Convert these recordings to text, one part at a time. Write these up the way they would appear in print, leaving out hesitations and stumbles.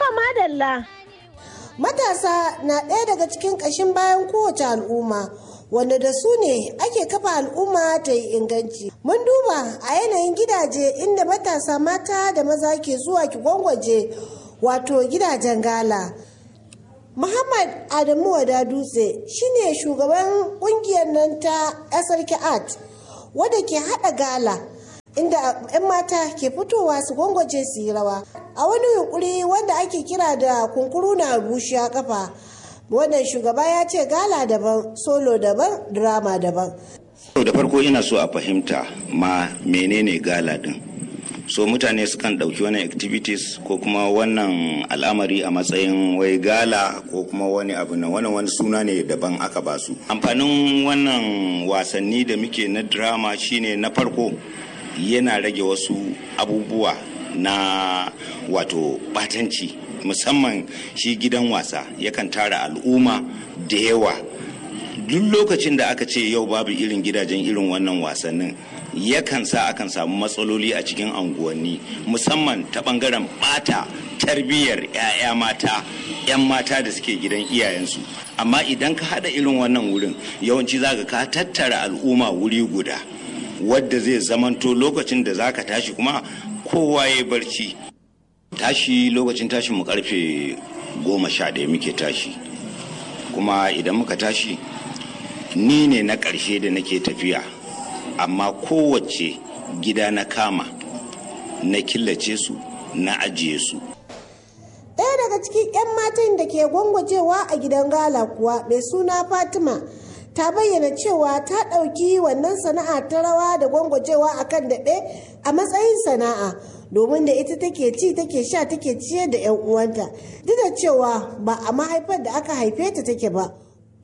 madalla. Matasa na ɗaya daga cikin ƙashin bayan kowace al'umma, wanda da su ne ake kafa al'umma ta yi inganci. Mun duba a yanayin gidaje inda matasa mata da maza ke zuwa ki gwangwaje, wato gidajen gala. Muhammad Adamu Wada Dutse shine shugaban ƙungiyar nan ta SRK Art, wadda ke haɗa gala, inda 'yan mata ke fitowa su gwangwaje su yi rawa a wani yunkuri wanda ake kira da kunkuru na bushiya kafa. Wannan shugaba ya ce gala daban, solo daban, drama daban. Da farko ina so a fahimta ma menene gala din. So mutane sukan ɗauki wannan activities ko kuma wannan al'amari a matsayin wai gala ko kuma wani abu na wani suna ne daban aka ba su. Amfanin wannan wasanni da muke na drama shine na farko yana rage wasu abubuwa na wato batanci, musamman shi gidan wasa yakan tara al'umma da yawa. Duk lokacin da aka ce yau babu irin gidajen irin wannan wasannin yakan sa akan samu matsaloli a cikin anguwanni, musamman ta bangaren bata tarbiyyar 'ya'ya mata 'yan mata da suke gidan iyayensu. Amma idan ka hada irin wannan wurin yawanci zaka ka tattara al'umma wuri guda, wadda zai zamanto lokacin da zaka tashi kuma kowa ya barci. Tashi lokacin tashin mu karfe 11 muke tashi, kuma idan muka tashi ni ne na ƙarshe da nake tafiya, amma kowace gida na kama na killace su na ajiye su. Ɗaya daga cikin 'yan matan da ke gwangwajewa a gidan gala kuwa mai suna Fatima ta bayyana cewa ta ɗauki wannan sana'a ta rawa da gwangwajewa a kan daɓe a matsayin sana'a, domin da ita take ci take sha take ciyar da 'yan uwanta, duk da cewa ba a mahaifar da aka haife ta take ba.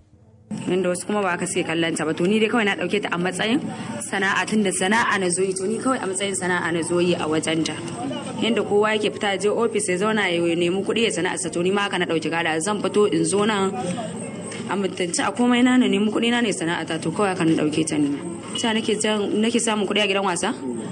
Inda wasu kuma ba aka sai kallon ta ba, to ni dai kawai na dauke ta a matsayin sana'a, tun da sana'a na zoyi, to ni kawai a matsayin sana'a na zoyi a wajen ta. Yanda kowa yake fita je ofis ya zauna ya nemi kuɗi ya sana'a sa, to ni ma haka na dauki gada, zan fito in zo nan a mutunci a komai na nemi kuɗi na ne sana'ata, to kawai haka na dauke ta ni. Sai nake samun kuɗi a gidan wasa.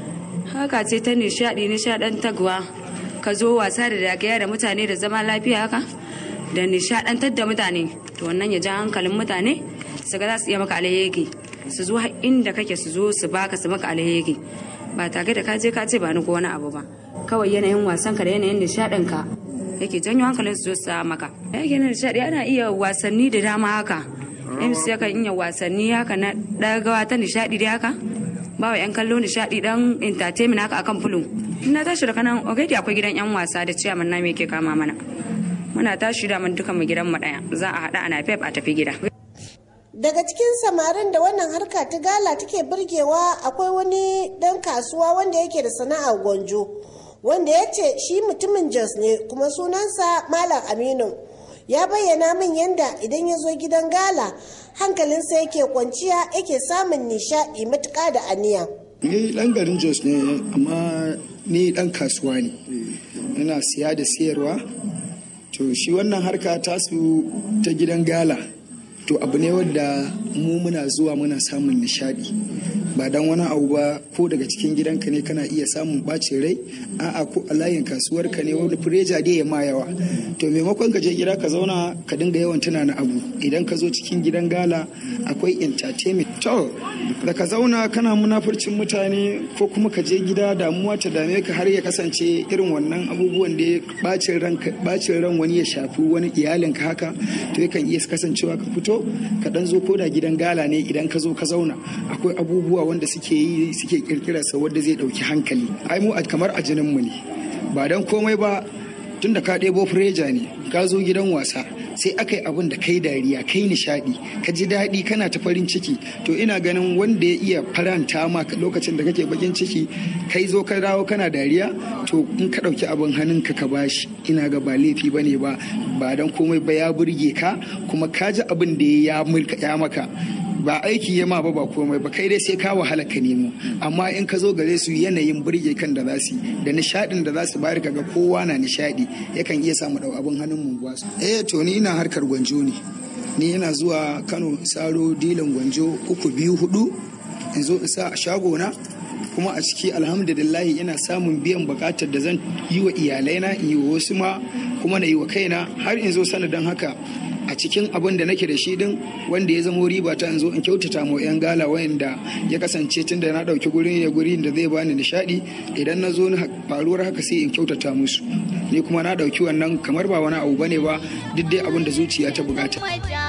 Haka ce ta nishaɗantarwa, ka zo wasa da dagaya da mutane da zama lafiya haka da nishaɗantar da mutane, to wannan ya ja hankalin mutane su ga za su iya maka alheri, su zo inda kake su zo su baka su maka alheri ba tare da ka ce ba ni ko wani abu ba. Kawai yanayin wasan ka da yanayin nishaɗin ka yake janyo hankalin su zo su maka. Yake na nishaɗi ana iya wasanni da dama haka. MC yakan iya wasanni haka na ɗagawa ta nishaɗi dai haka. Ba wa 'yan kallo nishaɗi dan entertainment haka akan fulun. Na tashi da kanan already akwai gidan 'yan wasa da ciyaman na me yake kama mana. Muna tashi da mun dukan mu gidan mu daya, za a hada ana pep a tafi gida. Daga cikin samarin da wannan harka ta gala take burgewa akwai wani dan kasuwa wanda yake da sana'ar gwanjo, wanda ya ce shi mutumin Jos ne kuma sunansa Malam Aminu. Ya bayyana min yanda idan ya zo gidan gala hankalinsa yake kwanciya, yake samun nishaɗi matuƙa da aniya. Ni ɗan garin Jos ne, amma ni ɗan kasuwa ne, ina siya da siyarwa. To shi wannan harka tasu ta gidan gala, to abu ne wadda mu muna zuwa muna samun nishadi, ba dan wani abu ba. Ko daga cikin gidanka ne kana iya samun bacin rai, a'a ko a layin kasuwar ka ne wani fureja dai ya ma yawa, to maimakon ka je gida ka zauna ka dinga yawan tunana abu, idan ka zo cikin gidan gala akwai entertainment. To da ka zauna kana munafurcin mutane ko kuma ka je gida damuwa ta dame ka har ya kasance irin wannan abubuwan da bacin ran wani ya shafi wani iyalinka haka, to yakan iya kasancewa ka fito ka dan zo ko da gidan gala ne, idan ka zo ka zauna akwai abubuwa wanda suke kirkirarsa wanda zai dauki hankali. Ai mu kamar a jinin mu ne, ba dan komai ba, tunda ka ɗebo fureja ne ka zo gidan wasa, sai aka yi abin da kai dariya, kai nishadi, ka ji daɗi, kana ta farin ciki, to ina ganin wanda ya iya faranta ma lokacin da kake bakin ciki, kai zo ka dawo kana dariya, to in ka ɗauki abin hannunka ka bashi, ina ga ba laifi bane ba dan komai ba, ya burge ka kuma ka ji abin da ya maka. Ba aiki ya ma ba komai ba, kai dai sai ka wahala ka nemo, amma in ka zo gare su yanayin burge kan da za su da nishadin da za su bayar, kaga kowa na nishadi, yakan iya samu dau abin hannun mu ba su. To ni ina harkar gwanjo ne, ni ina zuwa Kano saro dilan gwanjo 3, 2, 4 in zo in sa a shago na, kuma a ciki alhamdulillah ina samun biyan bukatar da zan yi wa iyalaina, in yi wa wasu ma kuma na yi wa kaina har in zo sanadin haka a cikin abin da nake da shi din wanda ya zamo riba ta in zo in kyautata ma yan gala wayanda ya kasance tun da na dauki gurin da zai bani nishadi idan na zo faruwar haka sai in kyautata musu ni kuma na dauki wannan kamar ba wani abu bane ba duk dai abin da zuciya ta bukata.